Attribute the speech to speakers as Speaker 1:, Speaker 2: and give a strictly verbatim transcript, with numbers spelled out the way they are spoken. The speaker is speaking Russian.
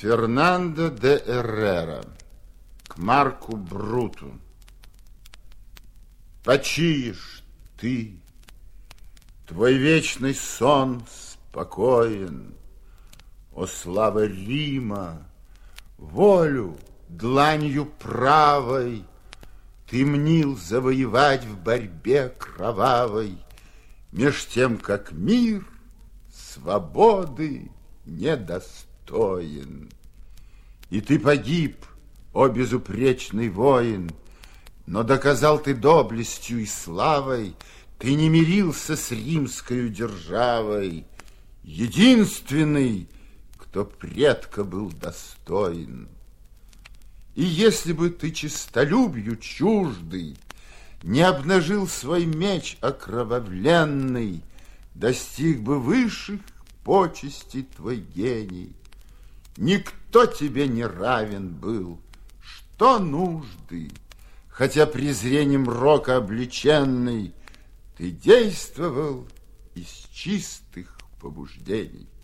Speaker 1: Фернандо де Эррера к Марку Бруту. Почиешь ты, твой вечный сон спокоен, о слава Рима, волю дланью правой ты мнил завоевать в борьбе кровавой, меж тем, как мир свободы недостоин. И ты погиб, о безупречный воин, но доказал ты доблестью и славой, ты не мирился с римскою державой, единственный, кто предка был достоин. И если бы ты честолюбию чуждый не обнажил свой меч окровавленный, достиг бы высших почестей твой гений. Никто тебе не равен был, что нужды, хотя презрением рока облеченный, ты действовал из чистых побуждений.